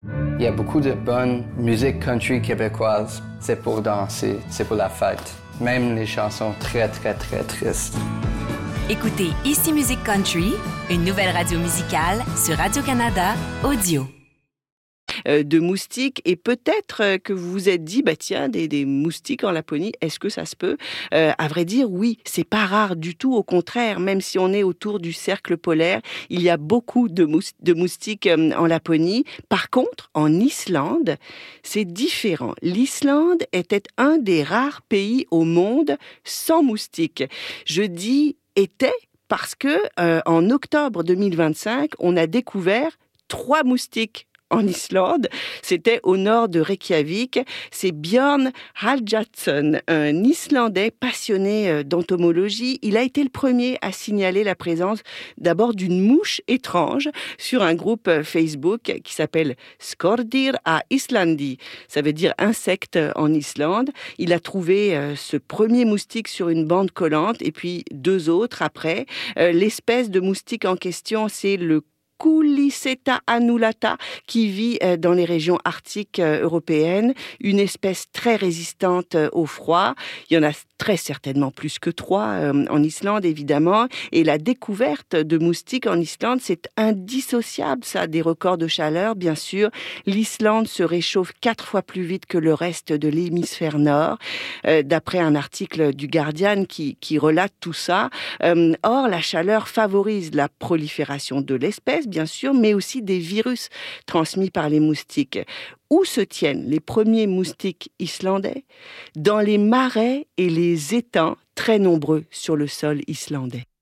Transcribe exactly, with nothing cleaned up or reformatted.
Il y a beaucoup de bonne musique country québécoise. C'est pour danser, c'est pour la fête. Même les chansons très, très, très tristes. Écoutez Ici Musique Country, une nouvelle radio musicale sur Radio-Canada Audio. Euh, de moustiques, et peut-être euh, que vous vous êtes dit, bah tiens, des, des moustiques en Laponie, est-ce que ça se peut? euh, À vrai dire, oui, c'est pas rare du tout, au contraire, même si on est autour du cercle polaire, il y a beaucoup de, mous- de moustiques euh, en Laponie. Par contre, en Islande, c'est différent. L'Islande était un des rares pays au monde sans moustiques. Je dis était parce que euh, en octobre deux mille vingt-cinq, on a découvert trois moustiques en Islande. C'était au nord de Reykjavik. C'est Björn Halldjarsson, un Islandais passionné d'entomologie. Il a été le premier à signaler la présence d'abord d'une mouche étrange sur un groupe Facebook qui s'appelle Skordir à Islandi. Ça veut dire insecte en Islande. Il a trouvé ce premier moustique sur une bande collante et puis deux autres après. L'espèce de moustique en question, c'est le Culiceta annulata, qui vit dans les régions arctiques européennes, une espèce très résistante au froid. Il y en a très certainement plus que trois euh, en Islande, évidemment. Et la découverte de moustiques en Islande, c'est indissociable, ça, des records de chaleur, bien sûr. L'Islande se réchauffe quatre fois plus vite que le reste de l'hémisphère nord, euh, d'après un article du Guardian qui, qui relate tout ça. Euh, or, la chaleur favorise la prolifération de l'espèce, bien sûr, mais aussi des virus transmis par les moustiques. Où se tiennent les premiers moustiques islandais? Dans les marais et les étangs très nombreux sur le sol islandais.